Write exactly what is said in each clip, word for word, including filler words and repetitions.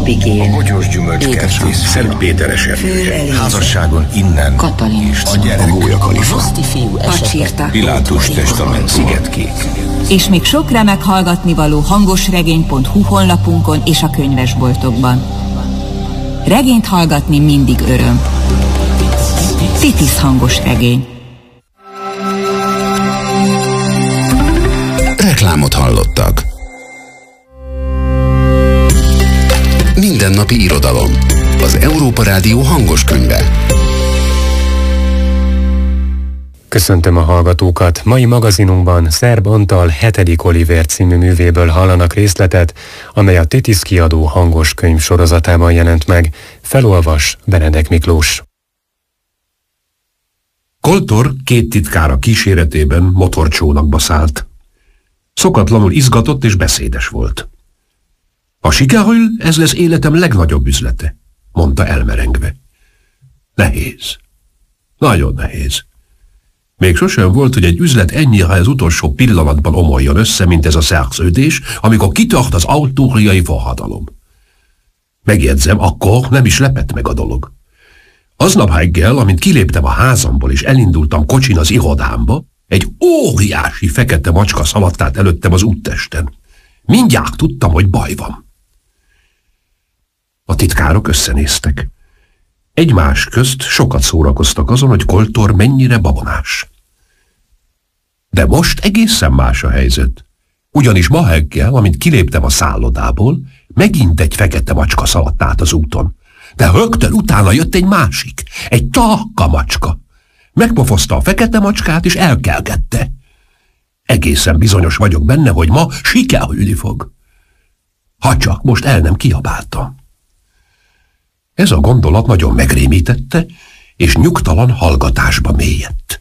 Abigél, a Bogyós Gyümölcskertész Szentpéteres erdője, házasságon innen, Katalin, és a gyerek, a Gólya Kalifa, Pacsirta, Pilátus testament, Szigetkék. És még sok remek hallgatnivaló hangosregény pont hu honlapunkon és a könyvesboltokban. Regényt hallgatni mindig öröm. Titisz hangos regény. Reklámot hallottak. Mindennapi irodalom. Az Európa Rádió hangos könyve. Köszöntöm a hallgatókat! Mai magazinunkban Szerb Antal hetedik Olivér című művéből hallanak részletet, amely a Titisz kiadó hangos könyv sorozatában jelent meg. Felolvas Benedek Miklós. Koltor két titkára kíséretében motorcsónakba szállt. Szokatlanul izgatott és beszédes volt. A Sikahül, ez lesz életem legnagyobb üzlete, mondta elmerengve. Nehéz. Nagyon nehéz. Még sosem volt, hogy egy üzlet ennyi, ha az utolsó pillanatban omoljon össze, mint ez a szerződés, amikor kitart az autóriai forradalom. Megjegyzem, akkor nem is lepett meg a dolog. Aznap reggel, amint kiléptem a házamból és elindultam kocsin az irodámba, egy óriási fekete macska szaladt át előttem az úttesten. Mindjárt tudtam, hogy baj van. A titkárok összenéztek. Egymás közt sokat szórakoztak azon, hogy Koltor mennyire babonás. De most egészen más a helyzet. Ugyanis ma reggel, amint kiléptem a szállodából, megint egy fekete macska szaladt át az úton. De rögtön utána jött egy másik, egy tarka macska. Megpofozta a fekete macskát, és elkelgette. Egészen bizonyos vagyok benne, hogy ma sikerülni fog. Ha csak most el nem kiabáltam. Ez a gondolat nagyon megrémítette, és nyugtalan hallgatásba mélyedt.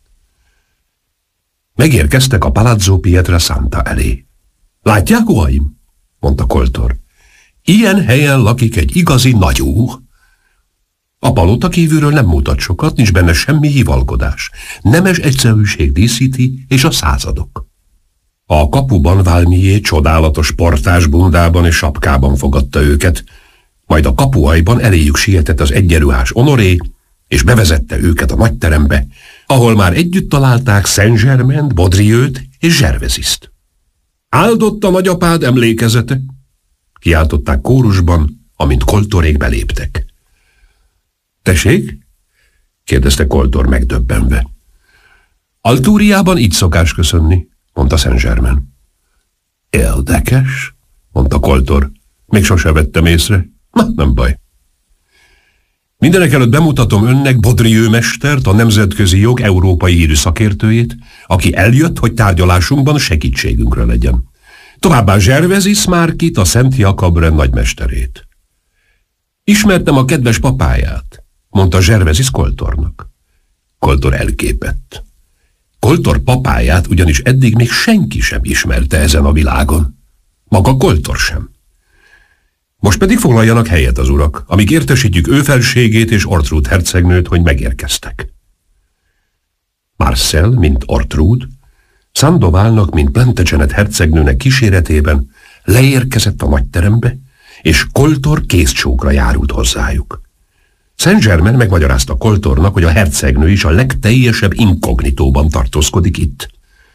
Megérkeztek a Palazzo Pietrasanta elé. Látják, uraim? Mondta Koltor. Ilyen helyen lakik egy igazi nagyúr. A palota kívülről nem mutat sokat, nincs benne semmi hivalkodás. Nemes egyszerűség díszíti, és a századok. A kapuban Valmié csodálatos portás bundában és sapkában fogadta őket, majd a kapuajban eléjük sietett az egyenruhás Honoré, és bevezette őket a nagyterembe, ahol már együtt találták Saint-Germaint, Baudrieuxt és Gervasist. Áldott a nagyapád emlékezete! Kiáltották kórusban, amint Koltorék beléptek. Tessék? Kérdezte Koltor megdöbbenve. Altúriában így szokás köszönni, mondta Saint-Germain. Érdekes, mondta Koltor. Még sose vettem észre. Na, nem baj. Mindenekelőtt bemutatom önnek Baudrieux mestert, a nemzetközi jog európai hírű szakértőjét, aki eljött, hogy tárgyalásunkban segítségünkre legyen. Továbbá Gervasis Márkit, a Szent Jakab-rend nagymesterét. Ismertem a kedves papáját, mondta Gervasis Koltornak. Koltor elképett. Koltor papáját ugyanis eddig még senki sem ismerte ezen a világon. Maga Koltor sem. Most pedig foglaljanak helyet az urak, amíg értesítjük ő felségét és Ortrud hercegnőt, hogy megérkeztek. Marcel, mint Ortrud, Sandoválnak, mint Plantagenet hercegnőnek kíséretében leérkezett a nagyterembe, és Koltor kézcsókra járult hozzájuk. Saint-Germain megmagyarázta Koltornak, hogy a hercegnő is a legteljesebb inkognitóban tartózkodik itt.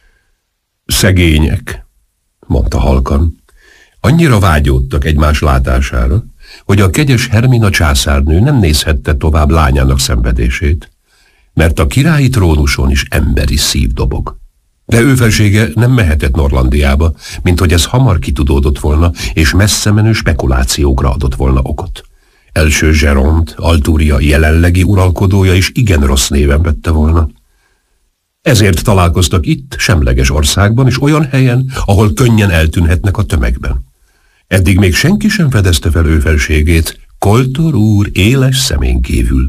Szegények, mondta halkan. Annyira vágyódtak egymás látására, hogy a kegyes Hermina császárnő nem nézhette tovább lányának szenvedését, mert a királyi trónuson is emberi szív dobog. De ő felsége nem mehetett Norlandiába, mint hogy ez hamar kitudódott volna, és messze menő spekulációkra adott volna okot. Első Zseront, Altúria jelenlegi uralkodója is igen rossz néven vette volna. Ezért találkoztak itt, semleges országban, és olyan helyen, ahol könnyen eltűnhetnek a tömegben. Eddig még senki sem fedezte fel ő felségét, Koltor úr éles szemén kívül.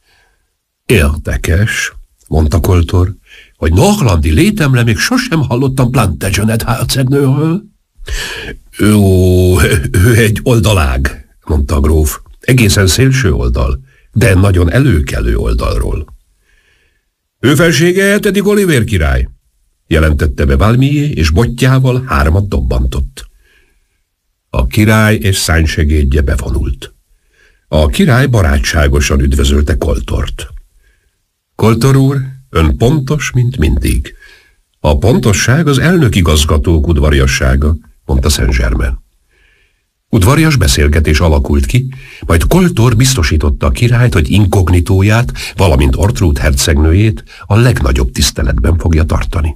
Érdekes, mondta Koltor, hogy norlandi létemre még sosem hallottam Plantagenet hercegnőről. Ó, ő egy oldalág, mondta a gróf. Egészen szélső oldal, de nagyon előkelő oldalról. Ő felsége hetedik Olivér király, jelentette be Valmié, és botjával hármat dobbantott. A király és szánysegédje bevonult. A király barátságosan üdvözölte Koltort. Koltor úr, ön pontos, mint mindig. A pontosság az elnök igazgatók udvariassága, mondta Saint-Germain. Udvarias beszélgetés alakult ki, majd Koltor biztosította a királyt, hogy inkognitóját, valamint Ortrud hercegnőjét a legnagyobb tiszteletben fogja tartani.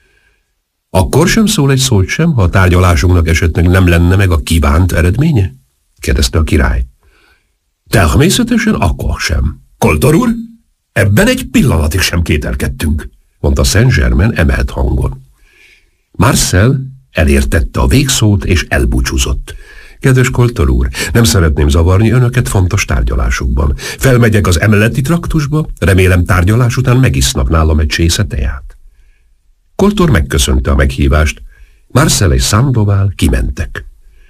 Akkor sem szól egy szót sem, ha a tárgyalásunknak esetleg nem lenne meg a kívánt eredménye? Kérdezte a király. Természetesen akkor sem. Koltor úr, ebben egy pillanatig sem kételkedtünk, mondta Saint-Germain emelt hangon. Marcel elértette a végszót és elbúcsúzott. Kedves Koltor úr, nem szeretném zavarni önöket fontos tárgyalásukban. Felmegyek az emeleti traktusba, remélem tárgyalás után megisznak nálam egy csésze teát. Koltor megköszönte a meghívást, Marcel és Sandoval kimentek.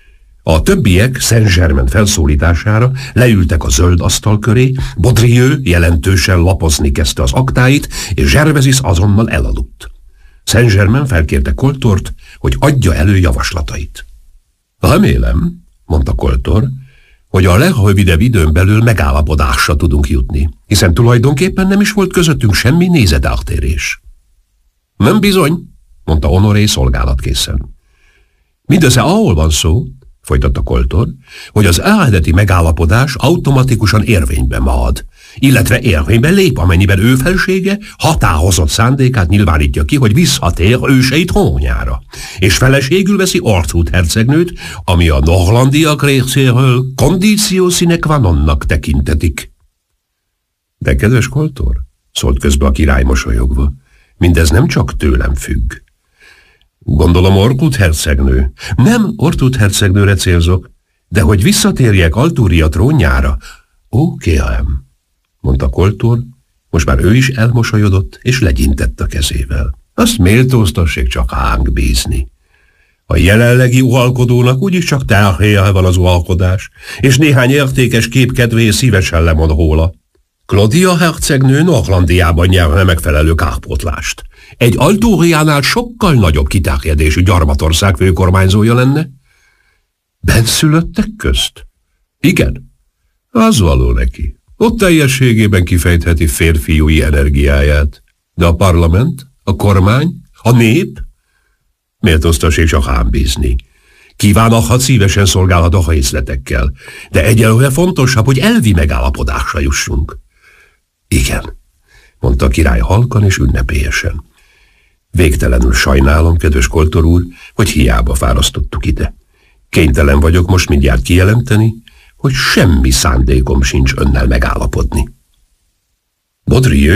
A többiek Saint-Germain felszólítására leültek a zöld asztal köré, Baudrieux jelentősen lapozni kezdte az aktáit, és Gervasis azonnal elaludt. Saint-Germain felkérte Koltort, hogy adja elő javaslatait. Remélem, mondta Koltor, hogy a legrövidebb időn belül megállapodásra tudunk jutni, hiszen tulajdonképpen nem is volt közöttünk semmi nézeteltérés. Nem bizony, mondta Honoré szolgálatkészen. Mindössze ahol van szó, folytatta Koltor, hogy az eredeti megállapodás automatikusan érvénybe marad, illetve érvénybe lép, amennyiben ő felsége határozott szándékát nyilvánítja ki, hogy visszatér ősei trónjára, és feleségül veszi Ortrud hercegnőt, ami a norlandiak részéről conditio sine qua nonnak tekintetik. De kedves Koltor, szólt közbe a király mosolyogva, mindez nem csak tőlem függ. Gondolom Ortrud hercegnő. Nem Ortrud hercegnőre célzok, de hogy visszatérjek Altúria trónjára. Ó, kérem, mondta Koltor, most már ő is elmosolyodott, és legyintett a kezével. Azt méltóztassék csak ránk bízni. A jelenlegi uralkodónak úgyis csak terhéje van az uralkodás, és néhány értékes kép kedvéért szívesen lemond róla. Claudia hercegnő Norlandiában nyerne megfelelő kárpótlást. Egy Altúriánál sokkal nagyobb kiterjedésű gyarmatország főkormányzója lenne. Benszülöttek közt? Igen, az való neki. Ott teljességében kifejtheti férfiúi energiáját. De a parlament, a kormány, a nép? Méltóztassék csak rám bízni. Kívánathat szívesen szolgálhat a részletekkel, de egyelőre fontosabb, hogy elvi megállapodásra jussunk. Igen, mondta a király halkan és ünnepélyesen. Végtelenül sajnálom, kedves Koltor úr, hogy hiába fárasztottuk ide. Kénytelen vagyok most mindjárt kijelenteni, hogy semmi szándékom sincs önnel megállapodni. Baudrieux